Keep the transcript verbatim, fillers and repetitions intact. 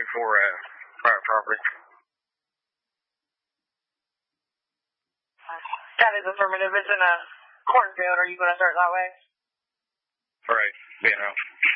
for uh, private property. That is affirmative. It's in a cornfield. Are you going to start that way? Right. You know.